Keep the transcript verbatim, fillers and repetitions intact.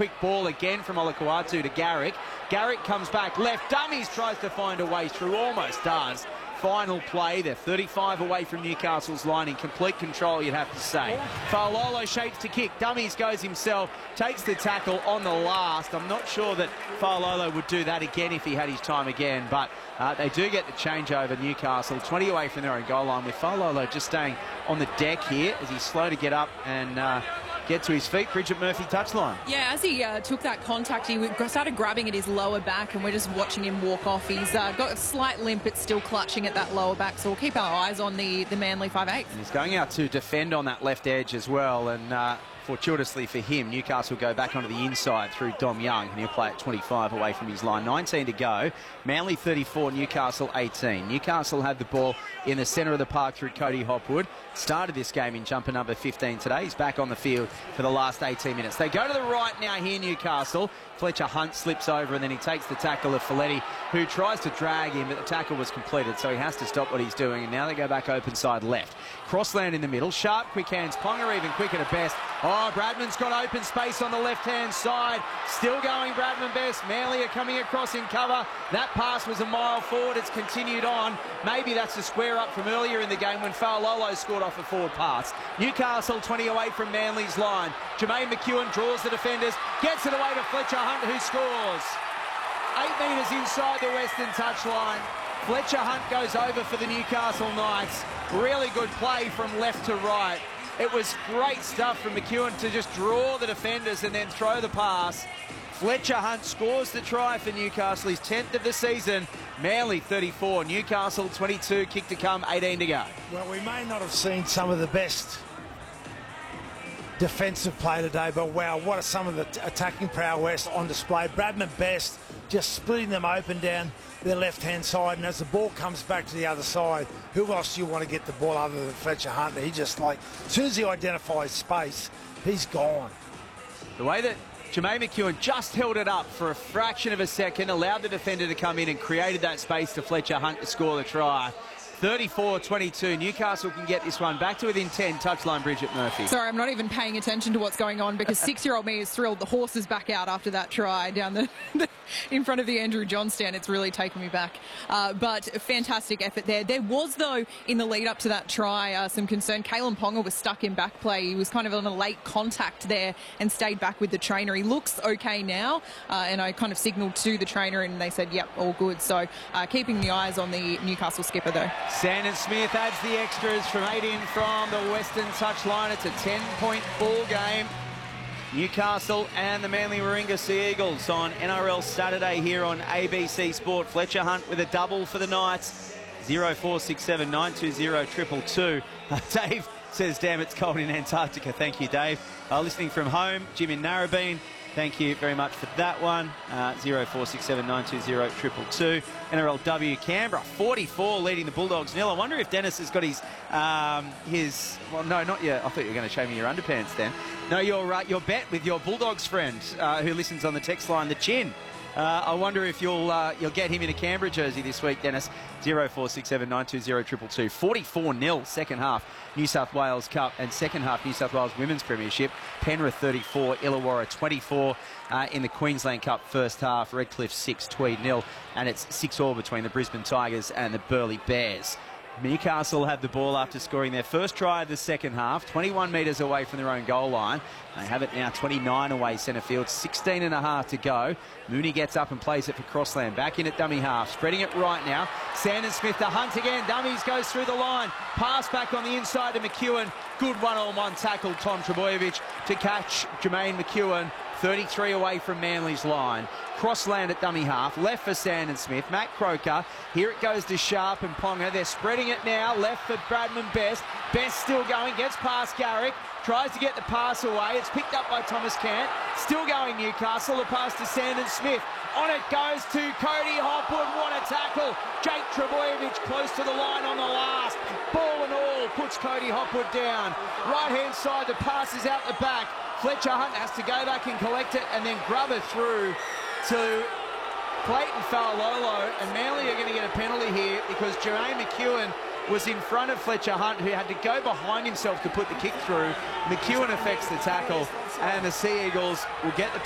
quick ball again from Olakau'atu to Garrick. Garrick comes back left, dummies, tries to find a way through, almost does. Final play, they're thirty-five away from Newcastle's line, in complete control, you'd have to say. Fa'alolo shapes to kick, dummies, goes himself, takes the tackle on the last. I'm not sure that Fa'alolo would do that again if he had his time again, but uh, they do get the change over Newcastle, twenty away from their own goal line, with Fa'alolo just staying on the deck here as he's slow to get up and uh, get to his feet. Bridget Murphy touchline. Yeah, as he uh, took that contact, he started grabbing at his lower back, and we're just watching him walk off. He's uh, got a slight limp, but still clutching at that lower back, so we'll keep our eyes on the, the Manly five eight. And he's going out to defend on that left edge as well, and uh, fortuitously for him, Newcastle go back onto the inside through Dom Young, and he'll play at twenty-five away from his line. nineteen to go. Manly thirty-four, Newcastle eighteen. Newcastle have the ball in the centre of the park through Cody Hopwood. Started this game in jumper number fifteen today. He's back on the field for the last eighteen minutes. They go to the right now here, Newcastle. Fletcher Hunt slips over, and then he takes the tackle of Folletti, who tries to drag him, but the tackle was completed, so he has to stop what he's doing, and now they go back open side left. Crossland in the middle, sharp, quick hands, Ponga even quicker to Best. Oh, Bradman's got open space on the left-hand side. Still going, Bradman Best. Manly are coming across in cover. That pass was a mile forward. It's continued on. Maybe that's a square up from earlier in the game when Fa'alolo scored off a forward pass. Newcastle twenty away from Manly's line. Jermaine McEwen draws the defenders, gets it away to Fletcher Hunt, who scores. Eight metres inside the western touchline. Fletcher Hunt goes over for the Newcastle Knights. Really good play from left to right. It was great stuff from McEwen to just draw the defenders and then throw the pass. Fletcher Hunt scores the try for Newcastle, his tenth of the season. Manly thirty-four, Newcastle twenty-two, kick to come, eighteen to go. Well, we may not have seen some of the best defensive play today, but wow, what are some of the attacking prowess on display. Bradman Best just splitting them open down their left-hand side, and as the ball comes back to the other side, who else do you want to get the ball other than Fletcher Hunt? He just, like, as soon as he identifies space, he's gone. The way that Jermaine McEwen just held it up for a fraction of a second, allowed the defender to come in and created that space to Fletcher Hunt to score the try. thirty-four twenty-two. Newcastle can get this one back to within ten. Touchline, Bridget Murphy. Sorry, I'm not even paying attention to what's going on because six-year-old me is thrilled. The horse is back out after that try down the, the in front of the Andrew John stand. It's really taken me back. Uh, but a fantastic effort there. There was, though, in the lead up to that try, uh, some concern. Kalen Ponga was stuck in back play. He was kind of on a late contact there and stayed back with the trainer. He looks okay now, uh, and I kind of signalled to the trainer and they said, yep, all good. So uh, keeping the eyes on the Newcastle skipper, though. Sandon Smith adds the extras from eight in from the western touchline. It's a ten-point ball game. Newcastle and the Manly Warringah Sea Eagles on N R L Saturday here on A B C Sport. Fletcher Hunt with a double for the Knights. zero four six seven nine two zero two two. Dave says, damn, it's cold in Antarctica. Thank you, Dave. Uh, listening from home, Jim in Narrabeen. Thank you very much for that one. Uh, zero four six seven nine two zero two two. N R L W Canberra, forty-four, leading the Bulldogs nil. I wonder if Dennis has got his, um, his well, no, not yet. I thought you were going to show me your underpants then. No, your, uh, your bet with your Bulldogs friend uh, who listens on the text line, the Chin. Uh, I wonder if you'll uh, you'll get him in a Canberra jersey this week, Dennis. zero four six seven nine two zero two two. forty-four nil, second half New South Wales Cup and second half New South Wales Women's Premiership. Penrith thirty-four, Illawarra twenty-four uh, in the Queensland Cup first half. Redcliffe six, Tweed nil, and it's six all between the Brisbane Tigers and the Burleigh Bears. Newcastle have the ball after scoring their first try of the second half, twenty-one metres away from their own goal line. They have it now twenty-nine away centre field, sixteen and a half to go. Mooney gets up and plays it for Crossland. Back in at dummy half, spreading it right now. Sandon Smith to Hunt again. Dummies goes through the line. Pass back on the inside to McEwen. Good one-on-one tackle, Tom Trebojevic to catch Jermaine McEwen. thirty-three away from Manly's line. Crossland at dummy half, left for Sandon Smith. Matt Croker, here it goes to Sharp and Ponga. They're spreading it now, left for Bradman Best. Best still going, gets past Garrick, tries to get the pass away. It's picked up by Thomas Cant. Still going Newcastle, the pass to Sandon Smith. On it goes to Cody Hopwood. What a tackle. Jake Trebojevic close to the line on the last. Ball and all puts Cody Hopwood down. Right-hand side, the pass is out the back. Fletcher Hunt has to go back and collect it and then grub it through to Clayton Fa'alolo, and Manly are going to get a penalty here because Jermaine McEwen was in front of Fletcher Hunt, who had to go behind himself to put the kick through. McEwen affects the tackle, and the Sea Eagles will get the